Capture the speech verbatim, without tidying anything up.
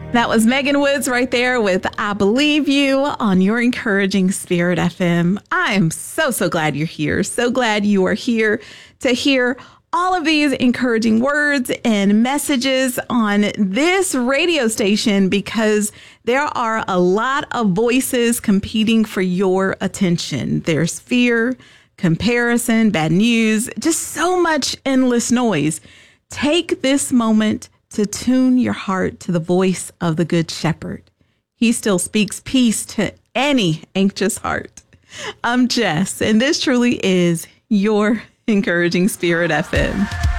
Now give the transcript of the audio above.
That was Megan Woods right there with I Believe You on your Encouraging Spirit F M. I am so, so glad you're here. So glad you are here to hear all of these encouraging words and messages on this radio station, because there are a lot of voices competing for your attention. There's fear, comparison, bad news, just so much endless noise. Take this moment to tune your heart to the voice of the Good Shepherd. He still speaks peace to any anxious heart. I'm Jess, and this truly is your Encouraging Spirit F M.